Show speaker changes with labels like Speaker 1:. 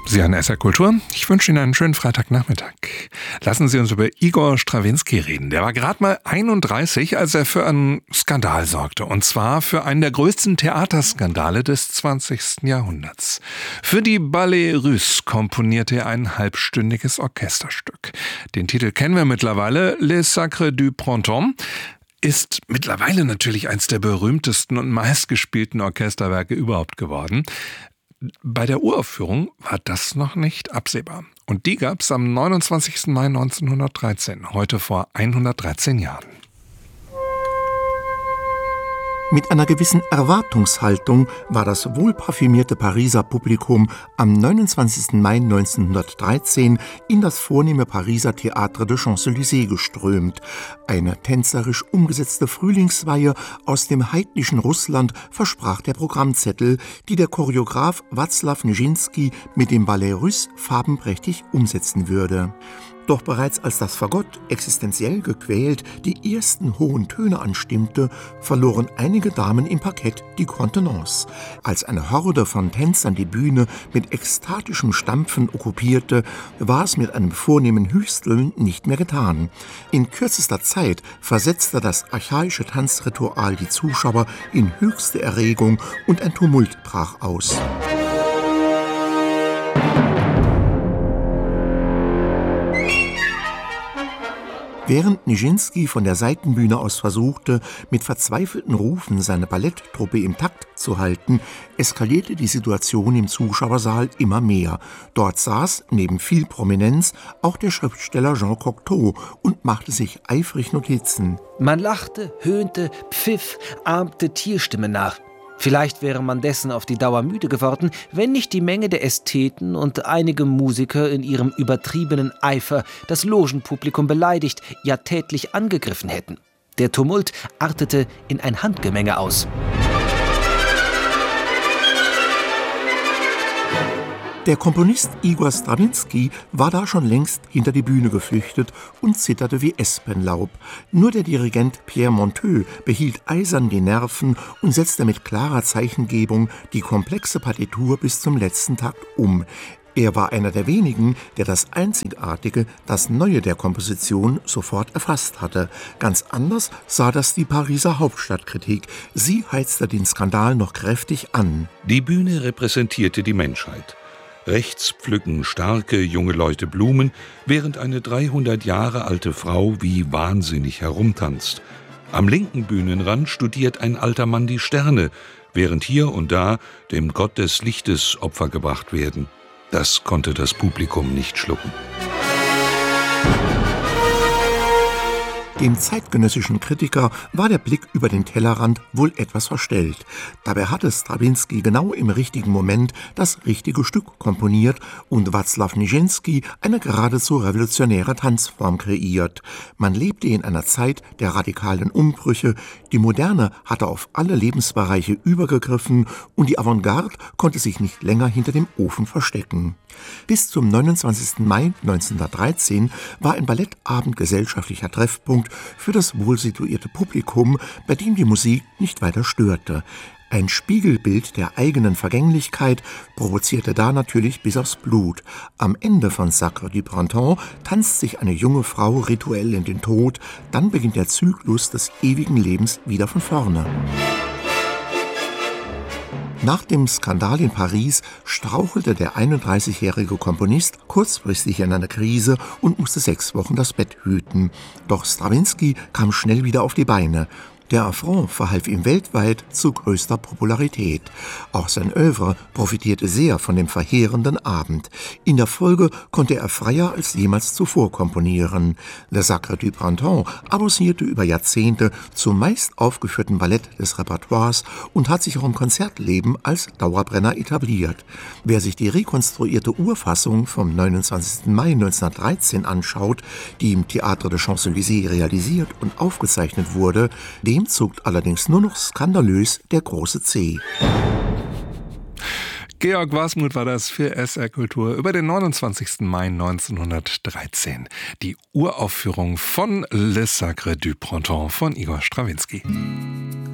Speaker 1: Sie hören SR Kultur. Ich wünsche Ihnen einen schönen Freitagnachmittag. Lassen Sie uns über Igor Strawinski reden. Der war gerade mal 31, als er für einen Skandal sorgte. Und zwar für einen der größten Theaterskandale des 20. Jahrhunderts. Für die Ballets Russes komponierte er ein halbstündiges Orchesterstück. Den Titel kennen wir mittlerweile, Les Sacres du Printemps. Ist mittlerweile natürlich eines der berühmtesten und meistgespielten Orchesterwerke überhaupt geworden. Bei der Uraufführung war das noch nicht absehbar. Und die gab es am 29. Mai 1913, heute vor 113 Jahren.
Speaker 2: Mit einer gewissen Erwartungshaltung war das wohlparfümierte Pariser Publikum am 29. Mai 1913 in das vornehme Pariser Théâtre de Champs-Élysées geströmt. Eine tänzerisch umgesetzte Frühlingsweihe aus dem heidnischen Russland versprach der Programmzettel, die der Choreograf Wacław Nijiński mit dem Ballet Russe farbenprächtig umsetzen würde. Doch bereits als das Fagott, existenziell gequält, die ersten hohen Töne anstimmte, verloren einige Damen im Parkett die Kontenance. Als eine Horde von Tänzern die Bühne mit ekstatischem Stampfen okkupierte, war es mit einem vornehmen Hüsteln nicht mehr getan. In kürzester Zeit versetzte das archaische Tanzritual die Zuschauer in höchste Erregung und ein Tumult brach aus. Während Nijiński von der Seitenbühne aus versuchte, mit verzweifelten Rufen seine Balletttruppe im Takt zu halten, eskalierte die Situation im Zuschauersaal immer mehr. Dort saß, neben viel Prominenz, auch der Schriftsteller Jean Cocteau und machte sich eifrig Notizen.
Speaker 3: Man lachte, höhnte, pfiff, ahmte Tierstimmen nach. Vielleicht wäre man dessen auf die Dauer müde geworden, wenn nicht die Menge der Ästheten und einige Musiker in ihrem übertriebenen Eifer das Logenpublikum beleidigt, ja tätlich angegriffen hätten. Der Tumult artete in ein Handgemenge aus.
Speaker 2: Der Komponist Igor Strawinski war da schon längst hinter die Bühne geflüchtet und zitterte wie Espenlaub. Nur der Dirigent Pierre Monteux behielt eisern die Nerven und setzte mit klarer Zeichengebung die komplexe Partitur bis zum letzten Takt um. Er war einer der wenigen, der das Einzigartige, das Neue der Komposition sofort erfasst hatte. Ganz anders sah das die Pariser Hauptstadtkritik. Sie heizte den Skandal noch kräftig an.
Speaker 4: Die Bühne repräsentierte die Menschheit. Rechts pflücken starke junge Leute Blumen, während eine 300 Jahre alte Frau wie wahnsinnig herumtanzt. Am linken Bühnenrand studiert ein alter Mann die Sterne, während hier und da dem Gott des Lichtes Opfer gebracht werden. Das konnte das Publikum nicht schlucken.
Speaker 2: Dem zeitgenössischen Kritiker war der Blick über den Tellerrand wohl etwas verstellt. Dabei hatte Strawinski genau im richtigen Moment das richtige Stück komponiert und Wacław Nijiński eine geradezu revolutionäre Tanzform kreiert. Man lebte in einer Zeit der radikalen Umbrüche, die Moderne hatte auf alle Lebensbereiche übergegriffen und die Avantgarde konnte sich nicht länger hinter dem Ofen verstecken. Bis zum 29. Mai 1913 war ein Ballettabend gesellschaftlicher Treffpunkt für das wohlsituierte Publikum, bei dem die Musik nicht weiter störte. Ein Spiegelbild der eigenen Vergänglichkeit provozierte da natürlich bis aufs Blut. Am Ende von Sacres du Printemps tanzt sich eine junge Frau rituell in den Tod, dann beginnt der Zyklus des ewigen Lebens wieder von vorne. Nach dem Skandal in Paris strauchelte der 31-jährige Komponist kurzfristig in eine Krise und musste 6 Wochen das Bett hüten. Doch Strawinski kam schnell wieder auf die Beine. Der Affront verhalf ihm weltweit zu größter Popularität. Auch sein Œuvre profitierte sehr von dem verheerenden Abend. In der Folge konnte er freier als jemals zuvor komponieren. Les Sacres du Printemps avancierte über Jahrzehnte zum meist aufgeführten Ballett des Repertoires und hat sich auch im Konzertleben als Dauerbrenner etabliert. Wer sich die rekonstruierte Urfassung vom 29. Mai 1913 anschaut, die im Théâtre de Champs-Élysées realisiert und aufgezeichnet wurde, dem zuckt allerdings nur noch skandalös der große Zeh.
Speaker 1: Georg Wasmuth war das für SR Kultur über den 29. Mai 1913. Die Uraufführung von Les Sacres du Printemps von Igor Strawinski.